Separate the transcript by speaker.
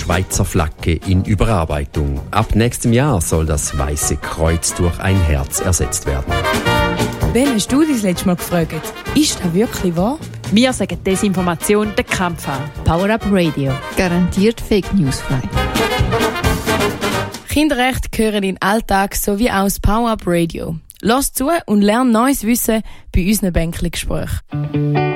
Speaker 1: Schweizer Flagge in Überarbeitung. Ab nächstem Jahr soll das Weiße Kreuz durch ein Herz ersetzt werden.
Speaker 2: Wen hast du das letzte Mal gefragt? Ist das wirklich wahr?
Speaker 3: Wir sagen Desinformation den Kampf an.
Speaker 4: Power Up Radio. Garantiert Fake News frei.
Speaker 2: Kinderrechte gehören in den Alltag sowie auch das Power Up Radio. Lass zu und lern neues Wissen bei unseren Bänkli-Gesprächen.